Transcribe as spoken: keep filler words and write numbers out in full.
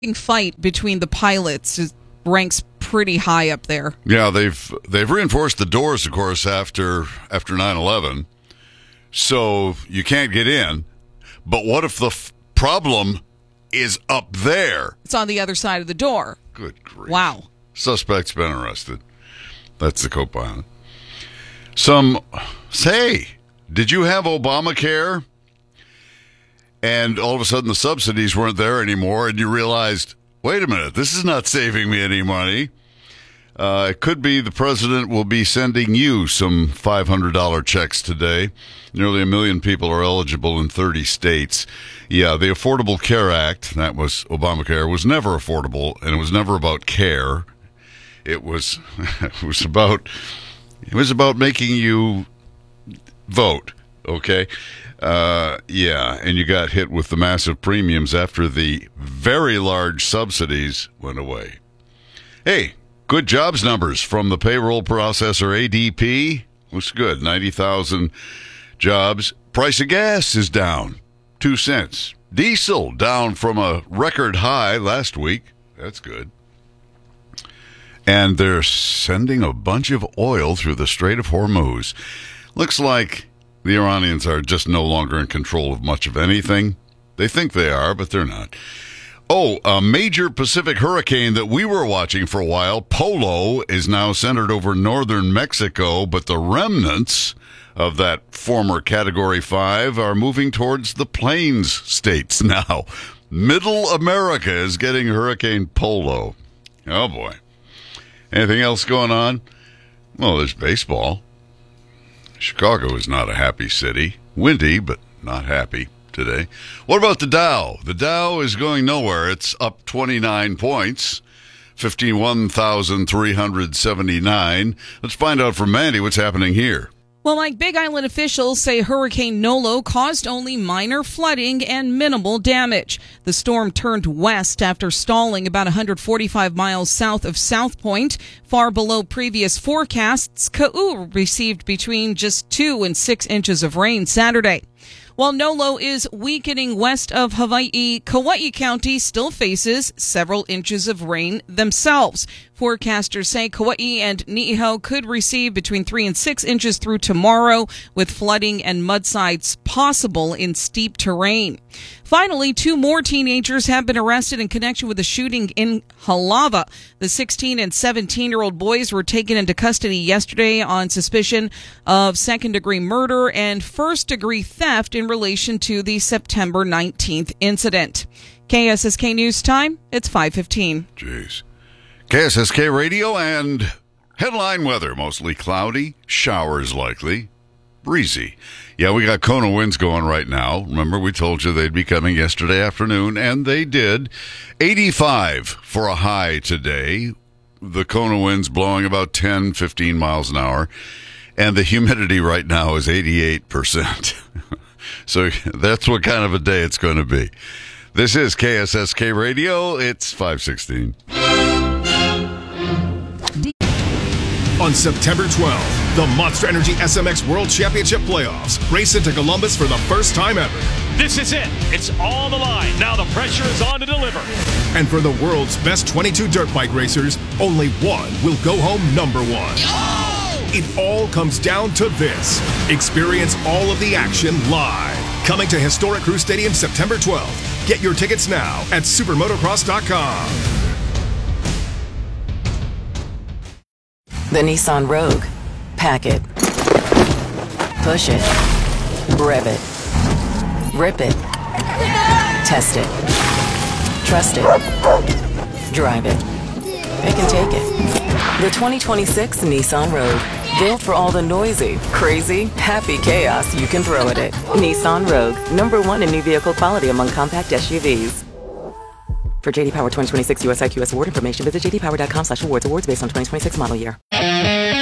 fight between the pilots is, ranks pretty high up there. Yeah, they've they've reinforced the doors, of course, after after nine eleven, so you can't get in. But what if the f- problem is up there? It's on the other side of the door. Good grief. Wow. Suspect's been arrested. That's the co-pilot. Some say, did you have Obamacare? And all of a sudden the subsidies weren't there anymore, and you realized, wait a minute, this is not saving me any money. Uh, it could be the president will be sending you some five hundred dollars checks today. Nearly a million people are eligible in thirty states. Yeah, the Affordable Care Act, that was Obamacare, was never affordable, and it was never about care. It was it was about it was about making you vote, okay? Uh, yeah, and you got hit with the massive premiums after the very large subsidies went away. Hey, good jobs numbers from the payroll processor A D P. Looks good, ninety thousand jobs. Price of gas is down two cents. Diesel down from a record high last week. That's good. And they're sending a bunch of oil through the Strait of Hormuz. Looks like the Iranians are just no longer in control of much of anything. They think they are, but they're not. Oh, a major Pacific hurricane that we were watching for a while, Polo, is now centered over northern Mexico, but the remnants of that former Category five are moving towards the Plains states now. Middle America is getting Hurricane Polo. Oh, boy. Anything else going on? Well, there's baseball. Chicago is not a happy city. Windy, but not happy today. What about the Dow? The Dow is going nowhere. It's up twenty-nine points, fifty-one thousand three hundred seventy-nine. Let's find out from Mandy what's happening here. Well, Mike, Big Island officials say Hurricane Nolo caused only minor flooding and minimal damage. The storm turned west after stalling about one hundred forty-five miles south of South Point, far below previous forecasts. Ka'u received between just two and six inches of rain Saturday. While Nolo is weakening west of Hawaii, Kauai County still faces several inches of rain themselves. Forecasters say Kauai and Niihau could receive between three and six inches through tomorrow, with flooding and mudslides possible in steep terrain. Finally, two more teenagers have been arrested in connection with a shooting in Halava. The sixteen and seventeen-year-old boys were taken into custody yesterday on suspicion of second-degree murder and first-degree theft in relation to the September nineteenth incident. K S S K News Time, it's five fifteen. Jeez. K S S K Radio and headline weather. Mostly cloudy, showers likely, breezy. Yeah, we got Kona winds going right now. Remember, we told you they'd be coming yesterday afternoon, and they did. eighty-five for a high today. The Kona winds blowing about ten, fifteen miles an hour. And the humidity right now is eighty-eight percent. So that's what kind of a day it's going to be. This is K S S K Radio. It's five sixteen. On September twelfth, the Monster Energy S M X World Championship Playoffs race into Columbus for the first time ever. This is it. It's all the line. Now the pressure is on to deliver. And for the world's best twenty-two dirt bike racers, only one will go home number one. Oh! It all comes down to this. Experience all of the action live. Coming to historic Crew Stadium September twelfth. Get your tickets now at supermotocross dot com. The Nissan Rogue. Pack it. Push it. Rev it. Rip it. Test it. Trust it. Drive it. It can take it. The twenty twenty-six Nissan Rogue. Built for all the noisy, crazy, happy chaos you can throw at it. Nissan Rogue. Number one in new vehicle quality among compact S U Vs. For J D Power twenty twenty-six U S I Q S award information, visit j d power dot com slash awards. Awards based on twenty twenty-six model year.